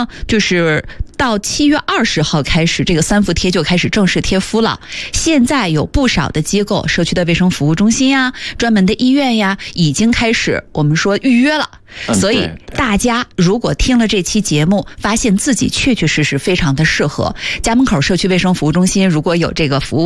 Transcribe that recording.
呢，就是到7月20号开始，这个3伏贴就开始正式贴敷了。现在有不少的机构、社区的卫生服务中心呀、专门的医院呀，已经开始我们说预约了。所以大家如果听了这期节目，发现自己确确实实非常的适合，家门口社区卫生服务中心如果有这个服务